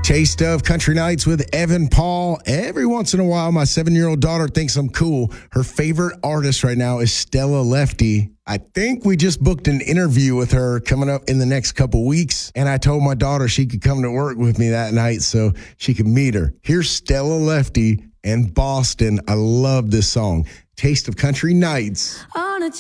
Taste of Country Nights with Evan Paul. Every once in a while, my 7-year-old daughter thinks I'm cool. Her favorite artist right now is Stella Lefty. I think we just booked an interview with her coming up in the next couple weeks, and I told my daughter she could come to work with me that night so she could meet her. Here's Stella Lefty and Boston. I love this song. Taste of Country Nights. On a